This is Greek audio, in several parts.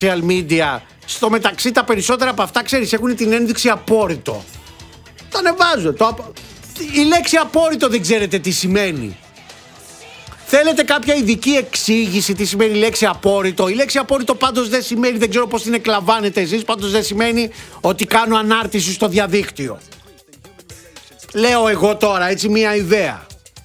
social media. Στο μεταξύ τα περισσότερα από αυτά, ξέρεις, έχουν την ένδειξη απόρριτο. Το ανεβάζω. Η λέξη απόρριτο δεν ξέρετε τι σημαίνει. Θέλετε κάποια ειδική εξήγηση τι σημαίνει η λέξη απόρριτο? Η λέξη απόρριτο πάντως δεν σημαίνει, δεν ξέρω πώς την εκλαμβάνετε εσείς, πάντως δεν σημαίνει ότι κάνω ανάρτηση στο διαδίκτυο. Λέω εγώ τώρα έτσι μία ιδέα.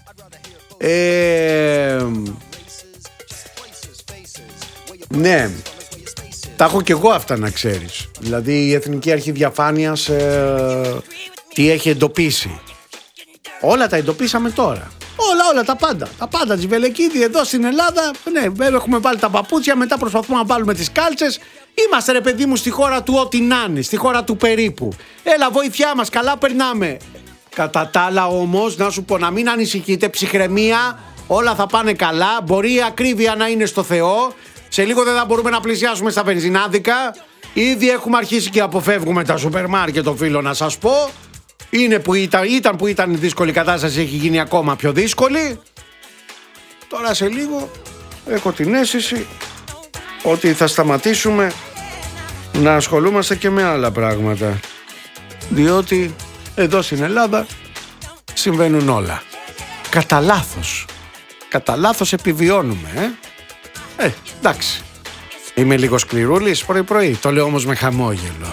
Ναι, τα έχω και εγώ αυτά να ξέρεις. Δηλαδή η Εθνική Αρχή Διαφάνειας τι έχει εντοπίσει. Όλα τα εντοπίσαμε τώρα. Όλα τα πάντα. Τα πάντα, Τζιβελεκίδη, εδώ στην Ελλάδα. Ναι, έχουμε βάλει τα παπούτσια, μετά προσπαθούμε να βάλουμε τις κάλτσες. Είμαστε, ρε παιδί μου, στη χώρα του ό,τι να είναι, στη χώρα του περίπου. Έλα, βοήθειά μας, καλά περνάμε. Κατά τα άλλα όμως, να σου πω, να μην ανησυχείτε, ψυχραιμία, όλα θα πάνε καλά. Μπορεί η ακρίβεια να είναι στο Θεό. Σε λίγο δεν θα μπορούμε να πλησιάσουμε στα βενζινάδικα. Ήδη έχουμε αρχίσει και αποφεύγουμε τα σούπερ μάρκετ, οφείλω να σας πω. Είναι που ήταν η δύσκολη κατάσταση, έχει γίνει ακόμα πιο δύσκολη. Τώρα σε λίγο έχω την αίσθηση ότι θα σταματήσουμε να ασχολούμαστε και με άλλα πράγματα. Διότι εδώ στην Ελλάδα συμβαίνουν όλα. Κατά λάθος επιβιώνουμε, εντάξει. Είμαι λίγο σκληρούλης πρωί-πρωί, το λέω όμως με χαμόγελο.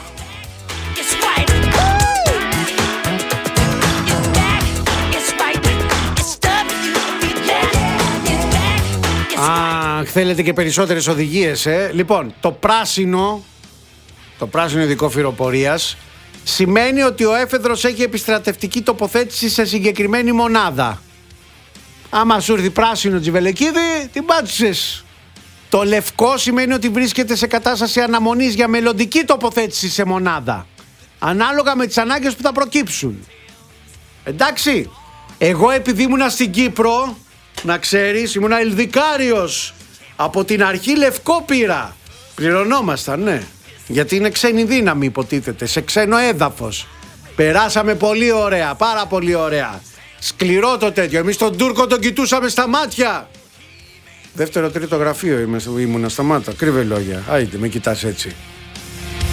Θέλετε και περισσότερες οδηγίες, Λοιπόν, το πράσινο ειδικό φυροπορίας σημαίνει ότι ο έφεδρος έχει επιστρατευτική τοποθέτηση σε συγκεκριμένη μονάδα. Άμα σου έρθει πράσινο, Τζιβελεκίδη, την πάτησες. Το λευκό σημαίνει ότι βρίσκεται σε κατάσταση αναμονής για μελλοντική τοποθέτηση σε μονάδα, ανάλογα με τις ανάγκες που θα προκύψουν. Εντάξει, εγώ επειδή ήμουνα στην Κύπρο, να ξέρεις, ήμουνα ελδικάριος. Από την αρχή λευκό πήρα. Πληρωνόμασταν, ναι. Γιατί είναι ξένη δύναμη, υποτίθεται, σε ξένο έδαφος. Περάσαμε πολύ ωραία, πάρα πολύ ωραία. Σκληρό το τέτοιο. Εμείς τον Τούρκο τον κοιτούσαμε στα μάτια. Δεύτερο, τρίτο γραφείο ήμουνα, σταμάτα. Κρύβε λόγια. Άιντε, με κοιτάς έτσι.